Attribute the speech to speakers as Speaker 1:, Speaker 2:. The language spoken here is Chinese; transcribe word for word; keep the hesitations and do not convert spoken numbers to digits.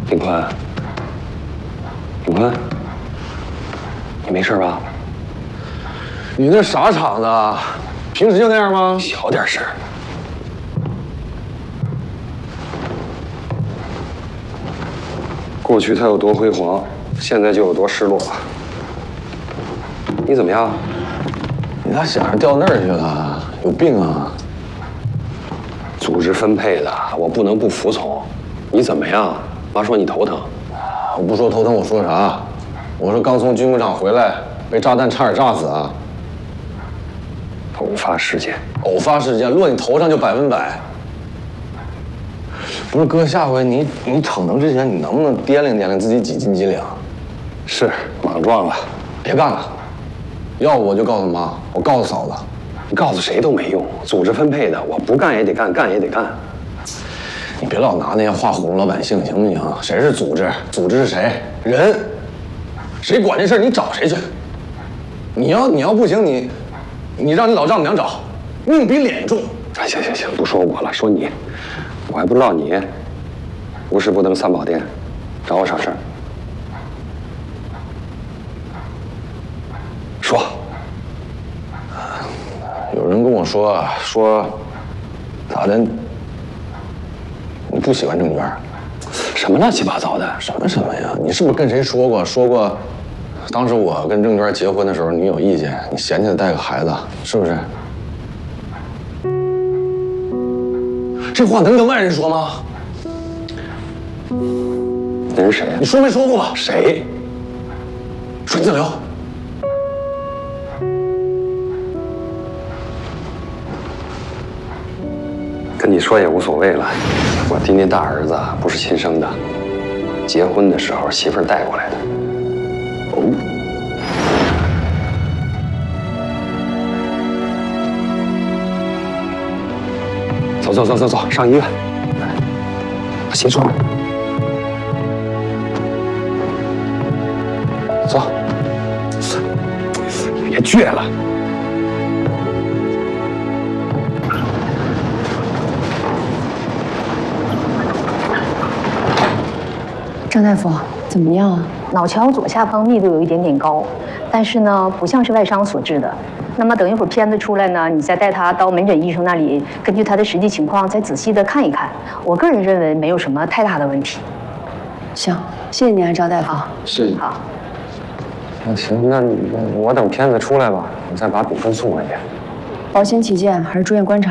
Speaker 1: 炳坤，炳坤，你没事吧？
Speaker 2: 你那啥厂子啊？平时就那样吗？
Speaker 1: 小点声。过去它有多辉煌，现在就有多失落。你怎么样？
Speaker 2: 你咋想着调那儿去了？有病啊！
Speaker 1: 组织分配的，我不能不服从。你怎么样？妈说你头疼。
Speaker 2: 我不说头疼，我说啥？我说刚从军工厂回来，被炸弹差点炸死啊！
Speaker 1: 偶发事件，
Speaker 2: 偶发事件落你头上就百分百。不是哥，下回你你逞能之前，你能不能掂量掂量自己几斤几两？
Speaker 1: 是莽撞了，
Speaker 2: 别干了。要不我就告诉妈，我告诉嫂子。
Speaker 1: 你告诉谁都没用，组织分配的，我不干也得干，干也得干。
Speaker 2: 你别老拿那些话糊弄老百姓，行不行？谁是组织？组织是谁？人。谁管这事儿，你找谁去？你要你要不行，你你让你老丈母娘找，命比脸重。
Speaker 1: 哎，行行行，不说我了，说你。我还不知道你无事不登三宝殿，找我啥事儿？说。
Speaker 2: 有人跟我说说，咋的？你不喜欢郑娟？
Speaker 1: 什么乱七八糟的？
Speaker 2: 什么什么呀？你是不是跟谁说过？说过，当时我跟郑娟结婚的时候，你有意见，你嫌弃她带个孩子，是不是？这话能跟外人说吗？
Speaker 1: 那是谁呀？
Speaker 2: 你说没说过吧？
Speaker 1: 谁？
Speaker 2: 水自流。
Speaker 1: 跟你说也无所谓了。我弟那大儿子不是亲生的，结婚的时候媳妇儿带过来的。哦。走走走走走，上医院。来，把鞋穿。走。别倔了。
Speaker 3: 张大夫，怎么样啊？
Speaker 4: 脑桥左下方密度有一点点高，但是呢，不像是外伤所致的。那么等一会儿片子出来呢，你再带他到门诊医生那里，根据他的实际情况再仔细的看一看。我个人认为没有什么太大的问题。
Speaker 3: 行，谢谢您啊，赵大夫。
Speaker 4: 好，
Speaker 2: 是。
Speaker 4: 好。
Speaker 1: 那行，那我等片子出来吧，我再把炳坤送回去。
Speaker 3: 保险起见，还是住院观察。